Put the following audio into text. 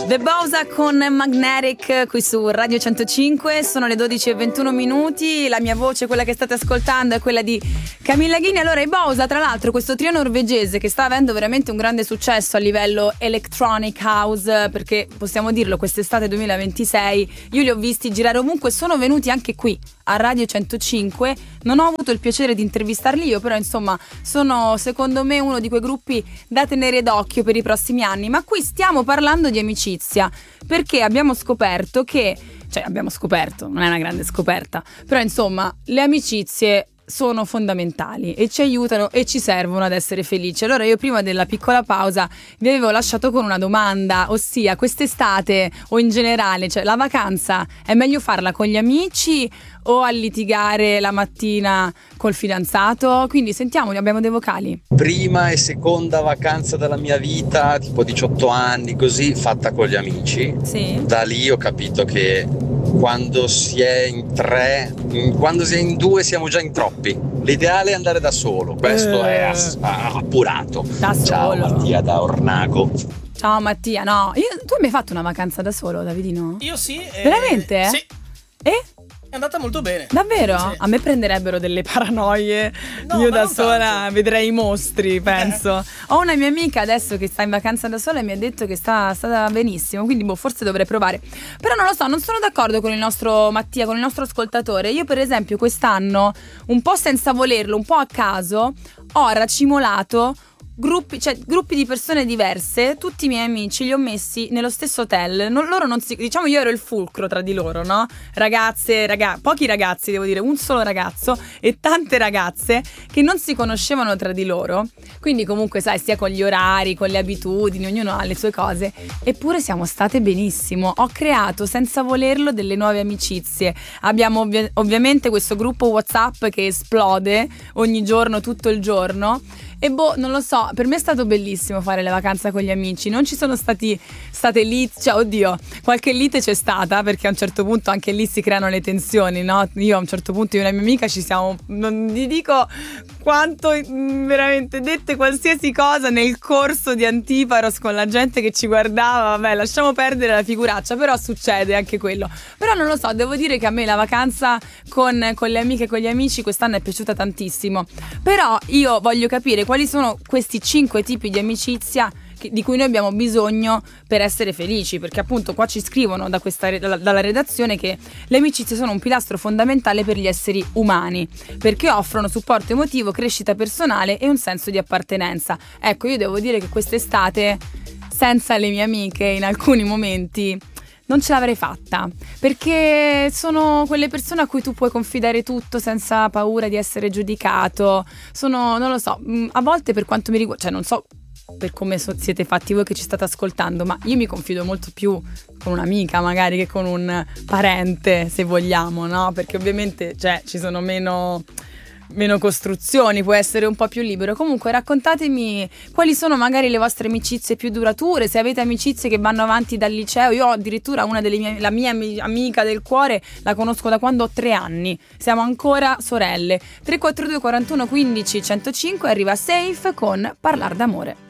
The Bosa con Magnetic qui su Radio 105, sono le 12:21, la mia voce, quella che state ascoltando, è quella di Camilla Ghini. Allora, i Bosa, tra l'altro, questo trio norvegese che sta avendo veramente un grande successo a livello electronic house, perché possiamo dirlo, quest'estate 2026 io li ho visti girare ovunque, sono venuti anche qui a Radio 105, non ho avuto il piacere di intervistarli io, però insomma sono secondo me uno di quei gruppi da tenere d'occhio per i prossimi anni. Ma qui stiamo parlando di amicizia, perché abbiamo scoperto che, non è una grande scoperta, però insomma le amicizie sono fondamentali e ci aiutano e ci servono ad essere felici. Allora io prima della piccola pausa vi avevo lasciato con una domanda, ossia quest'estate o in generale, cioè la vacanza è meglio farla con gli amici o a litigare la mattina col fidanzato? Quindi sentiamoli, abbiamo dei vocali. Prima e seconda vacanza della mia vita, tipo 18 anni, così, fatta con gli amici. Sì. Da lì ho capito che quando si è in tre, quando si è in due siamo già in troppi. L'ideale è andare da solo, questo è appurato. Da Ciao solo. Mattia da Ornago. Ciao Mattia, no, tu mi hai fatto una vacanza da solo, Davidino? Io sì. Veramente? Sì. E? È andata molto bene. Davvero? Sì. A me prenderebbero delle paranoie. No, io ma da non sola tanto. vedrei i mostri, penso. Ho una mia amica adesso che sta in vacanza da sola e mi ha detto che sta benissimo, quindi forse dovrei provare. Però non lo so, non sono d'accordo con il nostro Mattia, con il nostro ascoltatore. Io per esempio quest'anno, un po' senza volerlo, un po' a caso, ho racimolato gruppi di persone diverse, tutti i miei amici li ho messi nello stesso hotel. Diciamo, io ero il fulcro tra di loro, no? Pochi ragazzi, devo dire, un solo ragazzo e tante ragazze che non si conoscevano tra di loro. Quindi comunque, sai, sia con gli orari, con le abitudini, ognuno ha le sue cose. Eppure siamo state benissimo. Ho creato senza volerlo delle nuove amicizie. Abbiamo ovviamente questo gruppo WhatsApp che esplode ogni giorno, tutto il giorno. E non lo so, per me è stato bellissimo fare le vacanze con gli amici. Non ci sono state liti, cioè oddio, qualche lite c'è stata, perché a un certo punto anche lì si creano le tensioni, no? Io a un certo punto io e una mia amica ci siamo, non vi dico quanto, veramente dette qualsiasi cosa nel corso di Antiparos con la gente che ci guardava. Vabbè, lasciamo perdere la figuraccia, però succede anche quello. Però non lo so, devo dire che a me la vacanza con le amiche e con gli amici quest'anno è piaciuta tantissimo. Però io voglio capire quali sono questi 5 tipi di amicizia di cui noi abbiamo bisogno per essere felici, perché appunto qua ci scrivono dalla redazione che le amicizie sono un pilastro fondamentale per gli esseri umani, perché offrono supporto emotivo, crescita personale e un senso di appartenenza. Ecco, io devo dire che quest'estate senza le mie amiche in alcuni momenti non ce l'avrei fatta, perché sono quelle persone a cui tu puoi confidare tutto senza paura di essere giudicato. Non lo so, a volte per quanto mi riguarda, cioè non so per come siete fatti voi che ci state ascoltando, ma io mi confido molto più con un'amica magari che con un parente, se vogliamo, no? Perché ovviamente ci sono meno costruzioni, può essere un po' più libero. Comunque raccontatemi quali sono magari le vostre amicizie più durature, se avete amicizie che vanno avanti dal liceo. Io ho addirittura la mia amica del cuore la conosco da quando ho 3 anni, siamo ancora sorelle. 342 41 15 105, arriva Safe con Parlar d'amore.